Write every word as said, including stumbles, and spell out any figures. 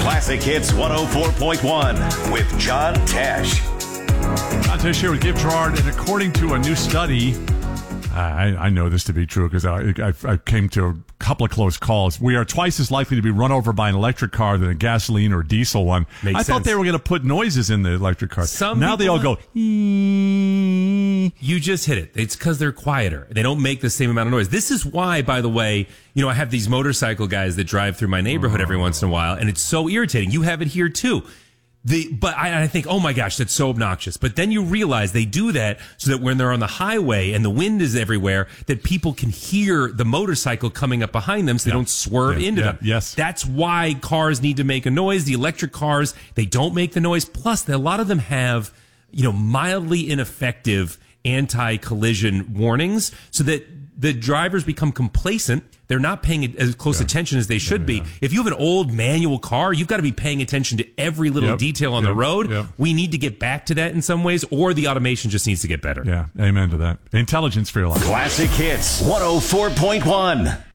Classic Hits one oh four point one with John Tesh. John Tesh here with Gibb Gerard, and according to a new study, I, I know this to be true because I, I, I came to a couple of close calls. We are twice as likely to be run over by an electric car than a gasoline or diesel one. Makes I sense. thought they were going to put noises in the electric cars. Some now they all go, You just hit it. It's because they're quieter. They don't make the same amount of noise. This is why, by the way, you know, I have these motorcycle guys that drive through my neighborhood every once in a while, and it's so irritating. You have it here too. The, but I, I think, oh my gosh, that's so obnoxious. But then you realize they do that so that when they're on the highway and the wind is everywhere, that people can hear the motorcycle coming up behind them so they Yeah. don't swerve Yeah. into Yeah. them. Yes. That's why cars need to make a noise. The electric cars, they don't make the noise. Plus, a lot of them have, you know, mildly ineffective anti-collision warnings so that the drivers become complacent. They're not paying as close Yeah. attention as they should Yeah, yeah. be. If you have an old manual car, you've got to be paying attention to every little Yep. detail on Yep. the road. Yep. We need to get back to that in some ways, or the automation just needs to get better. yeah, amen to that. Intelligence for your life. Classic Hits one oh four point one.